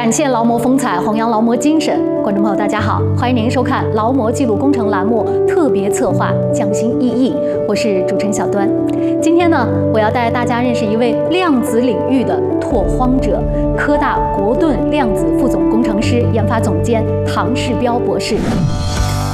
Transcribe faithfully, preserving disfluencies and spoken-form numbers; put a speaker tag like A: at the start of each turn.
A: 展现劳模风采，弘扬劳模精神。观众朋友，大家好，欢迎您收看劳模记录工程栏目特别策划《匠心熠熠》，我是主持人小端。今天呢，我要带大家认识一位量子领域的拓荒者——科大国盾量子副总工程师、研发总监唐世标博士。